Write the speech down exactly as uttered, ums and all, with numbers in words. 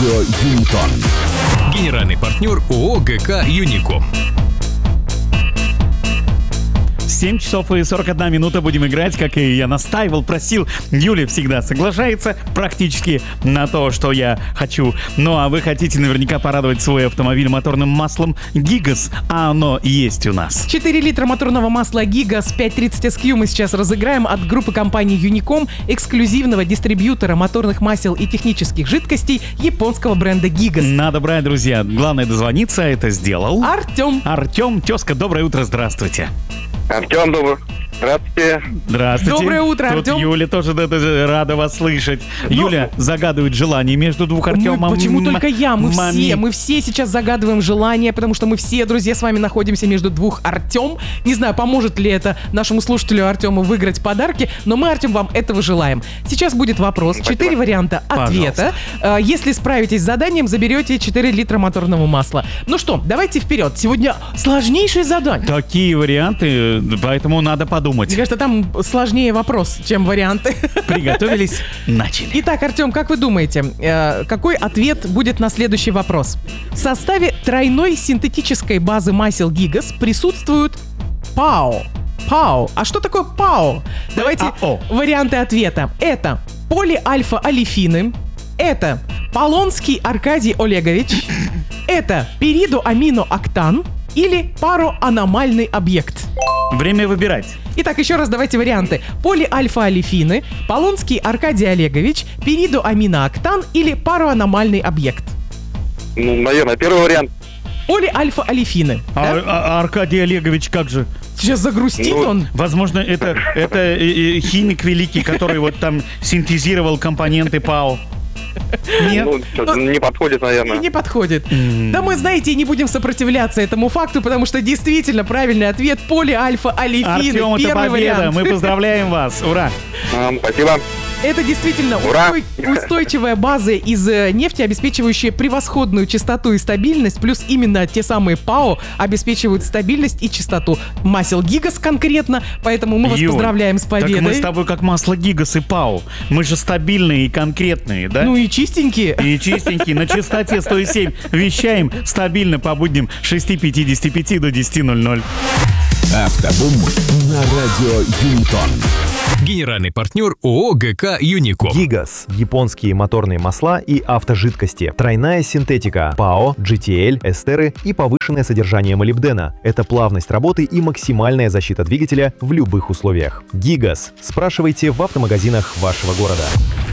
радио Юнитон. Генеральный партнер ООО ГК «Юником». семь часов и сорок одна минута будем играть, как и я настаивал, просил. Юля всегда соглашается практически на то, что я хочу. Ну а вы хотите наверняка порадовать свой автомобиль моторным маслом Гигас, а оно есть у нас. четыре литра моторного масла Гигас пять тридцать эс кью мы сейчас разыграем от группы компании Юником, эксклюзивного дистрибьютора моторных масел и технических жидкостей японского бренда Гигас. Надо брать, друзья. Главное дозвониться, это сделал Артем. Артем, тезка, доброе утро, здравствуйте. Артем, добрый. Здравствуйте. Здравствуйте. Доброе утро, Тут Артем. Юля тоже да, да, рада вас слышать. Ну, Юля загадывает желание между двух Артемом. Мы, почему м- только я? Мы мами. все, мы все сейчас загадываем желание, потому что мы все, друзья, с вами находимся между двух Артем. Не знаю, поможет ли это нашему слушателю Артему выиграть подарки, но мы, Артем, вам этого желаем. Сейчас будет вопрос. Четыре варианта ответа. Э, Если справитесь с заданием, заберете четыре литра моторного масла. Ну что, давайте вперед. Сегодня сложнейшее задание. Такие варианты, поэтому надо подумать. Мне кажется, там сложнее вопрос, чем варианты. Приготовились, начали. Итак, Артем, как вы думаете, э, какой ответ будет на следующий вопрос? В составе тройной синтетической базы масел Гигас присутствуют ПАО. ПАО. А что такое ПАО? Давайте АО. варианты ответа. Это полиальфа-олефины, это Полонский Аркадий Олегович, это пиридоаминооктан или пароаномальный объект. Время выбирать. Итак, еще раз давайте варианты. Полиальфа-олефины, Полонский Аркадий Олегович, пиридоаминооктан или пароаномальный объект. Ну, наверное, первый вариант. Полиальфа-олефины. А, Да? а- Аркадий Олегович как же? Сейчас загрустит Ну, он. Возможно, это, это э, э, химик великий, который вот там синтезировал компоненты ПАО. Нет? Ну, чё, не подходит, наверное. Не подходит. Да мы, знаете, не будем сопротивляться этому факту, потому что действительно правильный ответ полиальфа-олефины. Артем, это Первый победа. вариант. Мы поздравляем вас. Ура. А, спасибо. Это действительно Ура! устой- устойчивая база из э, нефти, обеспечивающая превосходную чистоту и стабильность, плюс именно те самые ПАО обеспечивают стабильность и чистоту масел Гигас конкретно, поэтому мы вас Юль, поздравляем с победой. Так мы с тобой как масло Гигас и ПАО. Мы же стабильные и конкретные, да? Ну и чистенькие. И чистенькие, на частоте сто семь вещаем стабильно по будням с шести пятидесяти пяти до десяти ноль-ноль. Автобум на радио Юнитон. Генеральный партнер ООО ГК «Юником». Гигас. Японские моторные масла и автожидкости. Тройная синтетика. ПАО, джи ти эл, эстеры и повышенное содержание молибдена. Это плавность работы и максимальная защита двигателя в любых условиях. Гигас. Спрашивайте в автомагазинах вашего города.